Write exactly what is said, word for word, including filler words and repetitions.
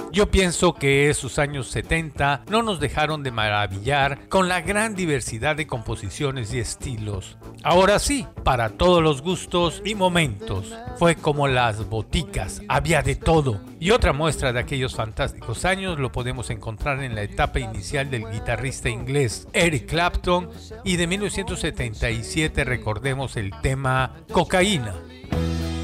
Yo pienso que esos años setenta no nos dejaron de maravillar con la gran diversidad de composiciones y estilos. Ahora sí, para todos los gustos y momentos. Fue como las boticas, había de todo. Y otra muestra de aquellos fantásticos años lo podemos encontrar en la etapa inicial del guitarrista inglés Eric Clapton, y de mil novecientos setenta y siete recordemos el tema Cocaína.